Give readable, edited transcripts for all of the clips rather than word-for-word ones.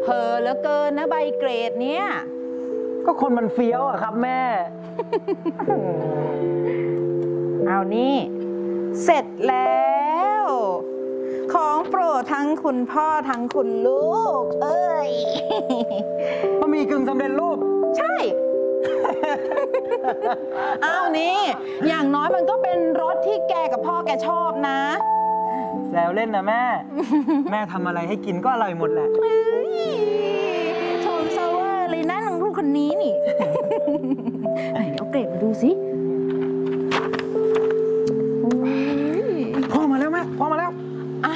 เพอเหลือเกินนะใบเกรดเนี้ยก็คนมันเฟี้ยวอะครับแม่เอานี่เสร็จแล้ว ของโปรดทั้งคุณพ่อทั้งคุณลูก เอ้ยบะหมี่กึ่งสำเร็จรูปใช่ เอานี่อย่างน้อยมันก็เป็นรสที่แกกับพ่อแกชอบนะแซวเล่นนะแม่ แม่ทำอะไรให้กินก็อร่อยหมดแหละเฮ้ยชมซะเวอร์เลยนะนางลูกคนนี้นี่ ไหนเอาเกรดมาดูสิโอ้ยพ่อมาแล้วแม่ พ่อมาแล้วอ้าว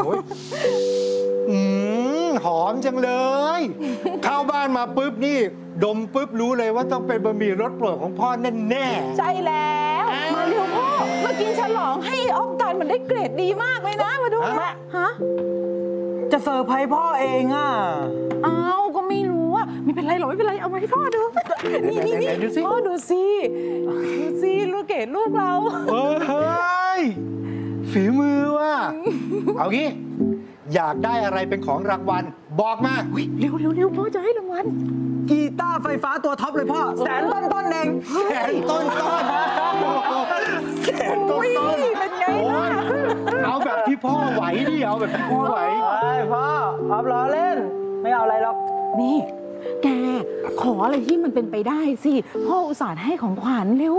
หอมจังเลย เข้าบ้านมาปุ๊บนี่ ดมปุ๊บรู้เลยว่าต้องเป็นบะหมี่รสโปรดของพ่อแน่ใช่แล้ว มาเร็วพ่อ มากินฉลองให้ออฟกันมันได้เกรดดีมากเลยนะ มาดูนะฮะจะเซอร์ไพรส์พ่อเองอ่ะอ้าวก็ไม่รู้อ่ะไม่เป็นไรหรอกไม่เป็นไร เอามาให้พ่อดู นี่พ่อดูสิลูกเกดลูกเราๆเฮ้ยฝีมือว่ะเอางี้ อยากได้อะไรเป็นของรางวัล บอกมาเร็วพ่อจะให้รางวัลกีตาร์ไฟฟ้าตัวท็อปเลยพ่อ แสนต้นเองแขนต้นแขนต้นเป็นไงล่ะเอาแบบที่พ่อไหวดิเอาแบบที่พ่อไหวเฮ้ยพ่อออฟล้อเล่น ไม่เอาอะไรหรอกนี่ แกขออะไรที่มันเป็นไปได้สิ พ่ออุตส่าห์ให้ของขวัญเร็ว